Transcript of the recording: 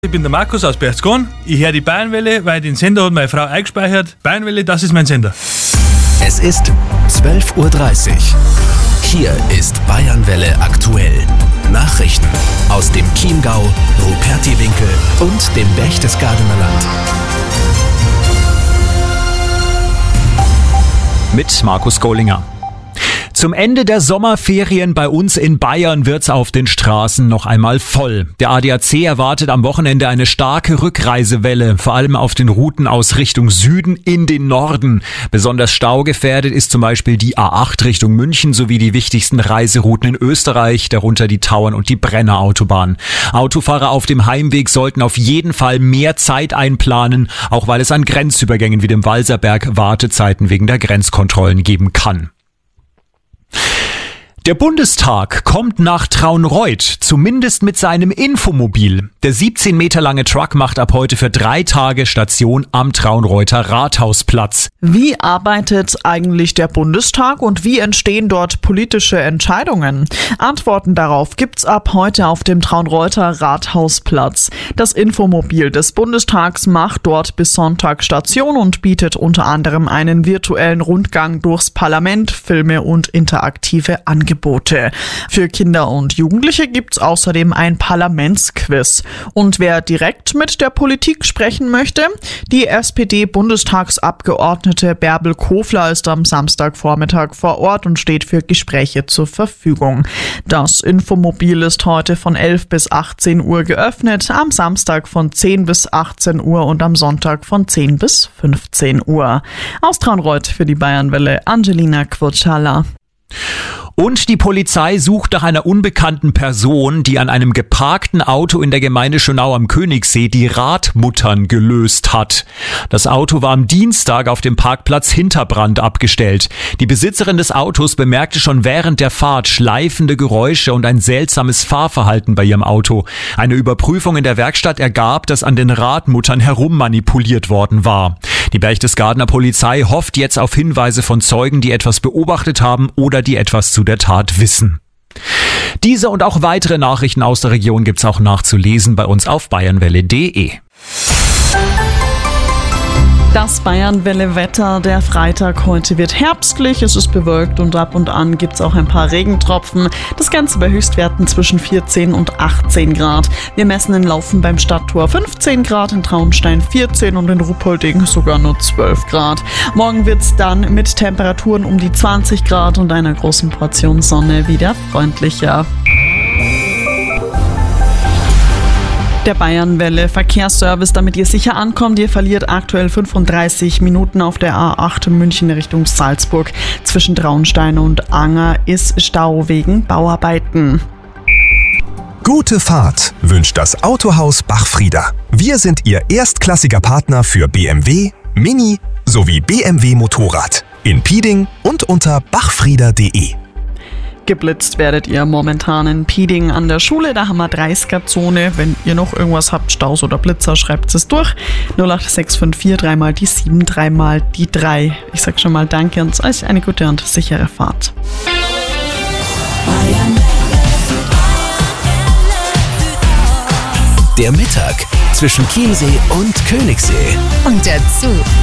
Ich bin der Markus aus Berchtesgaden. Ich höre die Bayernwelle, weil den Sender hat meine Frau eingespeichert. Bayernwelle, das ist mein Sender. Es ist 12:30 Uhr. Hier ist Bayernwelle aktuell. Nachrichten aus dem Chiemgau, Rupertiwinkel und dem Berchtesgadener Land. Mit Markus Gollinger. Zum Ende der Sommerferien bei uns in Bayern wird's auf den Straßen noch einmal voll. Der ADAC erwartet am Wochenende eine starke Rückreisewelle, vor allem auf den Routen aus Richtung Süden in den Norden. Besonders staugefährdet ist zum Beispiel die A8 Richtung München sowie die wichtigsten Reiserouten in Österreich, darunter die Tauern- und die Brenner-Autobahn. Autofahrer auf dem Heimweg sollten auf jeden Fall mehr Zeit einplanen, auch weil es an Grenzübergängen wie dem Walserberg Wartezeiten wegen der Grenzkontrollen geben kann. Der Bundestag kommt nach Traunreut, zumindest mit seinem Infomobil. Der 17 Meter lange Truck macht ab heute für 3 Tage Station am Traunreuter Rathausplatz. Wie arbeitet eigentlich der Bundestag und wie entstehen dort politische Entscheidungen? Antworten darauf gibt's ab heute auf dem Traunreuter Rathausplatz. Das Infomobil des Bundestags macht dort bis Sonntag Station und bietet unter anderem einen virtuellen Rundgang durchs Parlament, Filme und interaktive Angebote. Für Kinder und Jugendliche gibt's außerdem ein Parlamentsquiz. Und wer direkt mit der Politik sprechen möchte, die SPD-Bundestagsabgeordnete Bärbel Kofler ist am Samstagvormittag vor Ort und steht für Gespräche zur Verfügung. Das Infomobil ist heute von 11 bis 18 Uhr geöffnet, am Samstag von 10 bis 18 Uhr und am Sonntag von 10 bis 15 Uhr. Aus Traunreut für die Bayernwelle, Angelina Quurtschala. Und die Polizei sucht nach einer unbekannten Person, die an einem geparkten Auto in der Gemeinde Schönau am Königssee die Radmuttern gelöst hat. Das Auto war am Dienstag auf dem Parkplatz Hinterbrand abgestellt. Die Besitzerin des Autos bemerkte schon während der Fahrt schleifende Geräusche und ein seltsames Fahrverhalten bei ihrem Auto. Eine Überprüfung in der Werkstatt ergab, dass an den Radmuttern herummanipuliert worden war. Die Berchtesgadener Polizei hofft jetzt auf Hinweise von Zeugen, die etwas beobachtet haben oder die etwas zu der Tat wissen. Diese und auch weitere Nachrichten aus der Region gibt's auch nachzulesen bei uns auf bayernwelle.de. Das Bayernwelle-Wetter, der Freitag heute wird herbstlich, es ist bewölkt und ab und an gibt es auch ein paar Regentropfen. Das Ganze bei Höchstwerten zwischen 14 und 18 Grad. Wir messen in Laufen beim Stadttor 15 Grad, in Traunstein 14 und in Ruppolding sogar nur 12 Grad. Morgen wird es dann mit Temperaturen um die 20 Grad und einer großen Portion Sonne wieder freundlicher. Der Bayernwelle Verkehrsservice, damit ihr sicher ankommt. Ihr verliert aktuell 35 Minuten auf der A8 München Richtung Salzburg. Zwischen Traunstein und Anger ist Stau wegen Bauarbeiten. Gute Fahrt wünscht das Autohaus Bachfrieder. Wir sind Ihr erstklassiger Partner für BMW, Mini sowie BMW Motorrad. In Pieding und unter bachfrieder.de. Geblitzt werdet ihr momentan in Pieding an der Schule, da haben wir 30er-Zone. Wenn ihr noch irgendwas habt, Staus oder Blitzer, schreibt es durch. 08654 3 mal die 7, 3 mal die 3. Ich sag schon mal danke und euch eine gute und sichere Fahrt. Der Mittag zwischen Chiemsee und Königssee. Und dazu